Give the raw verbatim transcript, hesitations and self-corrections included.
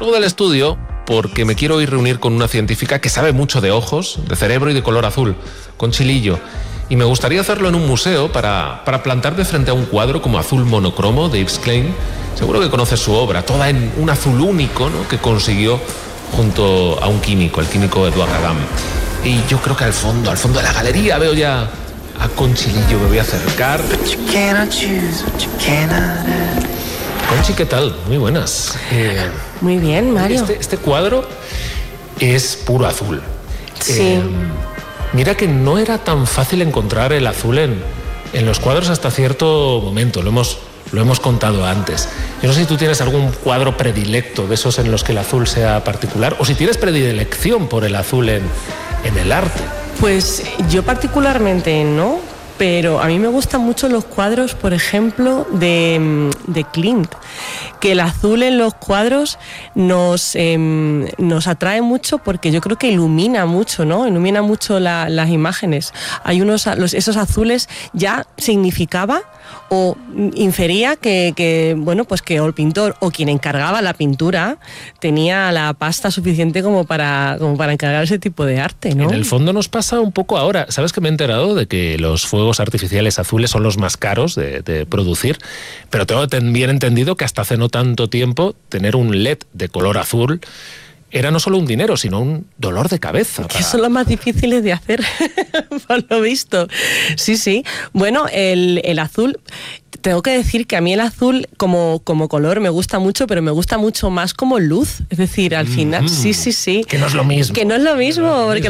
Salgo del estudio porque me quiero ir a reunir con una científica que sabe mucho de ojos, de cerebro y de color azul, Conchi Lillo. Y me gustaría hacerlo en un museo para, para plantarme frente a un cuadro como Azul Monocromo de Yves Klein. Seguro que conoces su obra, toda en un azul único, ¿no?, que consiguió junto a un químico, el químico Edouard Adam. Y yo creo que al fondo, al fondo de la galería veo ya a Conchi Lillo. Me voy a acercar. Conchi, ¿qué tal? Muy buenas. Eh, Muy bien, Mario. Este, este cuadro es puro azul. Sí. Eh, mira que no era tan fácil encontrar el azul en, en los cuadros hasta cierto momento. Lo hemos, lo hemos contado antes. Yo no sé si tú tienes algún cuadro predilecto de esos en los que el azul sea particular, o si tienes predilección por el azul en, en el arte. Pues yo particularmente no, pero a mí me gustan mucho los cuadros, por ejemplo, de, de Klimt, que el azul en los cuadros nos, eh, nos atrae mucho porque yo creo que ilumina mucho, ¿no? Ilumina mucho la, las imágenes. Hay unos, los, esos azules ya significaba o infería que, que, bueno, pues que el pintor o quien encargaba la pintura tenía la pasta suficiente como para, como para encargar ese tipo de arte, ¿no? En el fondo nos pasa un poco ahora. ¿Sabes que me he enterado de que los fuegos artificiales azules son los más caros de, de producir? Pero tengo bien entendido que hasta hace no tanto tiempo tener un L E D de color azul era no solo un dinero, sino un dolor de cabeza. Que para... son los más difíciles de hacer, por lo visto. Sí, sí. Bueno, el, el azul... Tengo que decir que a mí el azul como, como color me gusta mucho, pero me gusta mucho más como luz. Es decir, al final... Mm-hmm. Sí, sí, sí. Que no es lo mismo. Que no es lo mismo, porque